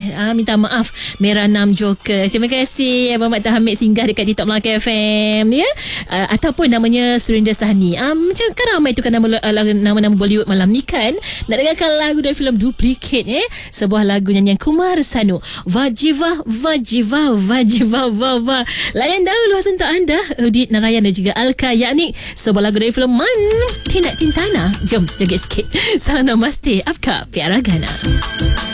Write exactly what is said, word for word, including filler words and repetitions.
ah, minta maaf Merah Nam Joker. Terima kasih Abang Mat Hamid singgah dekat TikTok Melaka F M ya. Uh, ataupun namanya Surinder Sahni. Ah, macam kan ramai tu kan nama, uh, nama-nama Bollywood malam ni kan. Nak dengarkan lagu dari filem Duplicate eh. Sebuah lagu nyanyian Kumar Sanu. Vajiva Vajiva Vajiva Vava. Layan dahulu untuk anda Udit Narayan dan juga Alka yakni sebuah lagu dari filem Man Tina Tintana. Jom joget sikit. Salam namaste. Apka Piara Gana.